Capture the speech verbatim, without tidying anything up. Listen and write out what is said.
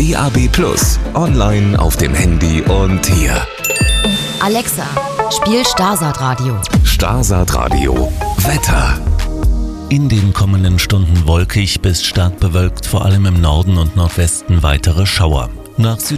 D A B plus, online auf dem Handy und hier. Alexa, spiel Starsat Radio. Starsat Radio. Wetter. In den kommenden Stunden wolkig bis stark bewölkt, vor allem im Norden und Nordwesten weitere Schauer. Nach Süd